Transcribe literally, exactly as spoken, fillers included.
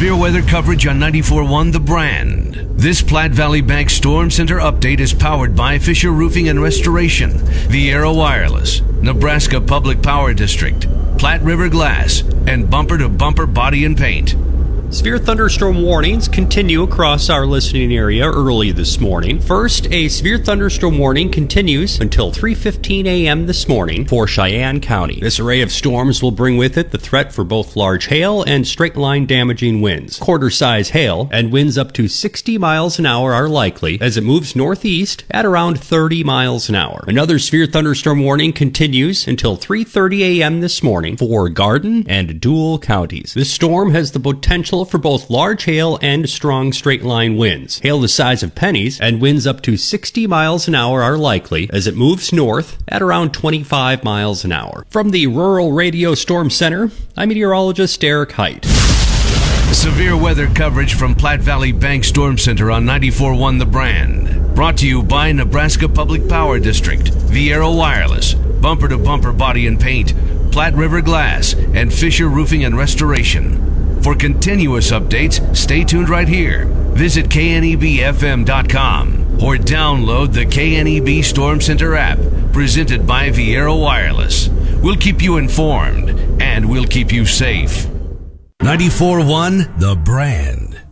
Severe weather coverage on ninety-four point one The Brand. This Platte Valley Bank Storm Center update is powered by Fisher Roofing and Restoration, Viera Wireless, Nebraska Public Power District, Platte River Glass, and Bumper to Bumper Body and Paint. Severe thunderstorm warnings continue across our listening area early this morning. First, a severe thunderstorm warning continues until three fifteen a.m. this morning for Cheyenne County. This array of storms will bring with it the threat for both large hail and straight-line damaging winds. Quarter-size hail and winds up to sixty miles an hour are likely as it moves northeast at around thirty miles an hour. Another severe thunderstorm warning continues until three thirty a.m. this morning for Garden and Dual counties. This storm has the potential for both large hail and strong straight-line winds. Hail the size of pennies and winds up to sixty miles an hour are likely as it moves north at around twenty-five miles an hour. From the Rural Radio Storm Center, I'm meteorologist Eric Height. Severe weather coverage from Platte Valley Bank Storm Center on ninety-four point one The Brand. Brought to you by Nebraska Public Power District, Viera Wireless, Bumper to Bumper Body and Paint, Platte River Glass, and Fisher Roofing and Restoration. For continuous updates, stay tuned right here. Visit K N E B F M dot com or download the K N E B Storm Center app presented by Viera Wireless. We'll keep you informed and we'll keep you safe. ninety-four point one The Brand.